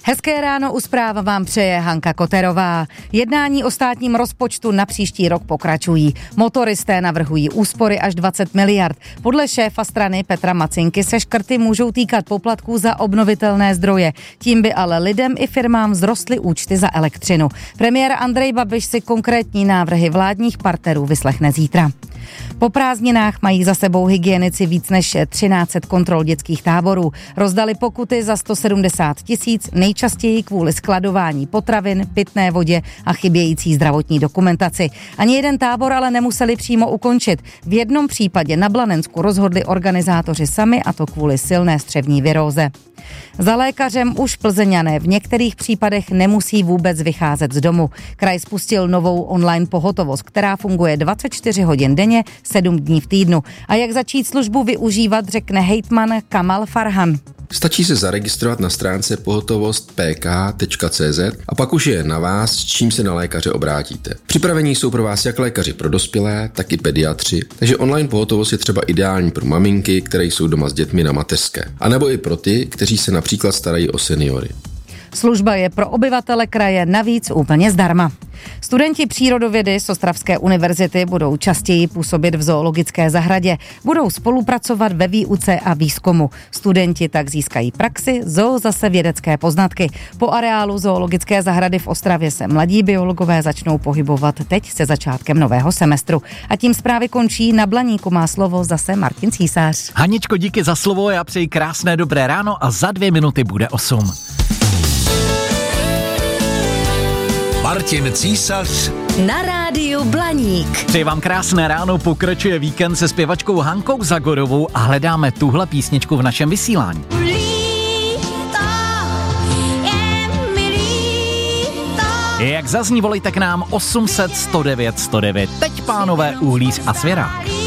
Hezké ráno u zpráv vám přeje Hanka Koterová. Jednání o státním rozpočtu na příští rok pokračují. Motoristé navrhují úspory až 20 miliard. Podle šéfa strany Petra Macinky se škrty můžou týkat poplatků za obnovitelné zdroje. Tím by ale lidem i firmám vzrostly účty za elektřinu. Premiér Andrej Babiš si konkrétní návrhy vládních partnerů vyslechne zítra. Po prázdninách mají za sebou hygienici víc než 1300 kontrol dětských táborů. Rozdali pokuty za 170 000, nejčastěji kvůli skladování potravin, pitné vodě a chybějící zdravotní dokumentaci. Ani jeden tábor ale nemuseli přímo ukončit. V jednom případě na Blanensku rozhodli organizátoři sami, a to kvůli silné střevní viróze. Za lékařem už Plzeňané v některých případech nemusí vůbec vycházet z domu. Kraj spustil novou online pohotovost, která funguje 24 hodin denně, 7 dní v týdnu. A jak začít službu využívat, řekne hejtman Kamal Farhan. Stačí se zaregistrovat na stránce pohotovost.pk.cz a pak už je na vás, s čím se na lékaře obrátíte. Připravení jsou pro vás jak lékaři pro dospělé, tak i pediatři, takže online pohotovost je třeba ideální pro maminky, které jsou doma s dětmi na mateřské, a nebo i pro ty, kteří se například starají o seniory. Služba je pro obyvatele kraje navíc úplně zdarma. Studenti přírodovědy z Ostravské univerzity budou častěji působit v zoologické zahradě. Budou spolupracovat ve výuce a výzkumu. Studenti tak získají praxi, zoo zase vědecké poznatky. Po areálu zoologické zahrady v Ostravě se mladí biologové začnou pohybovat teď se začátkem nového semestru. A tím zprávy končí. Na Blaníku má slovo zase Martin Císař. Haničko, díky za slovo, já přeji krásné dobré ráno a za 2 minuty bude 8. Martin Císař na rádiu Blaník. Přeji vám krásné ráno, pokračuje víkend se zpěvačkou Hankou Zagorovou a hledáme tuhle písničku v našem vysílání. Jak zazní, volejte k nám 800 109 109. Teď pánové Uhlíř a Svěrák.